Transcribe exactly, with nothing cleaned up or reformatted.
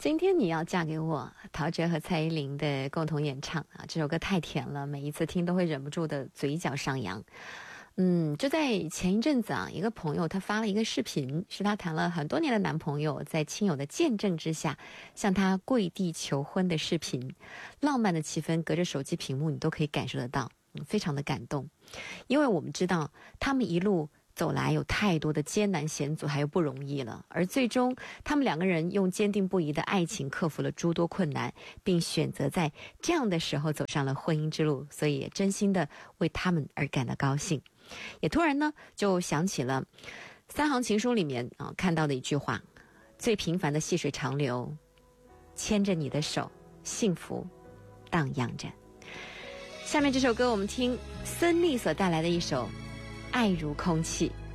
今天你要嫁给我，陶喆和蔡依林的共同演唱啊，这首歌太甜了，每一次听都会忍不住的嘴角上扬。嗯，就在前一阵子啊，一个朋友他发了一个视频，是他谈了很多年的男朋友在亲友的见证之下向他跪地求婚的视频，浪漫的气氛隔着手机屏幕你都可以感受得到，嗯，非常的感动。因为我们知道他们一路走来有太多的艰难险阻还有不容易了，而最终他们两个人用坚定不移的爱情克服了诸多困难，并选择在这样的时候走上了婚姻之路，所以也真心的为他们而感到高兴。也突然呢就想起了三行情书里面啊看到的一句话，最平凡的细水长流，牵着你的手，幸福荡漾着。下面这首歌我们听孙俪所带来的一首爱如空气。